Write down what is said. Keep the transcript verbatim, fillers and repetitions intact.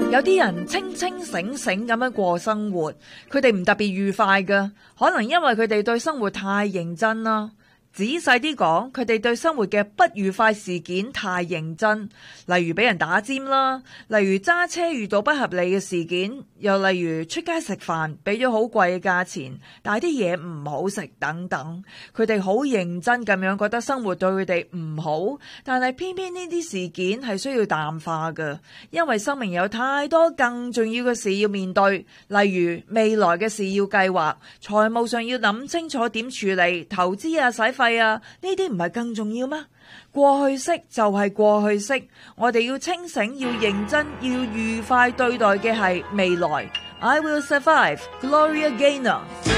有啲人清清醒醒咁樣過生活，佢哋唔特別愉快㗎，可能因為佢哋對生活太認真啦。仔細啲講，佢哋對生活嘅不愉快事件太認真，例如俾人打尖啦，例如揸車遇到不合理嘅事件，又例如出街食飯俾咗好貴嘅價錢，但係啲嘢唔好食等等。佢哋好認真咁樣覺得生活對佢哋唔好，但係偏偏呢啲事件係需要淡化嘅，因為生命有太多更重要嘅事要面對，例如未來嘅事要計劃，財務上要諗清楚點處理，投資啊、使費啊，呢啲唔係更重要咩？過去式就係過去式，我哋要清醒，要認真，要愉快對待嘅係未來。I will survive, Gloria Gaynor。